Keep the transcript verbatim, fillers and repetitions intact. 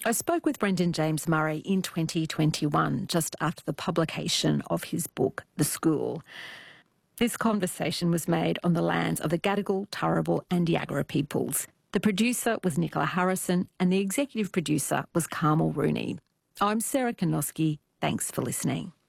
I spoke with Brendan James Murray in twenty twenty-one, just after the publication of his book, The School. This conversation was made on the lands of the Gadigal, Turrbal and Yagara peoples. The producer was Nicola Harrison and the executive producer was Carmel Rooney. I'm Sarah Konoski. Thanks for listening.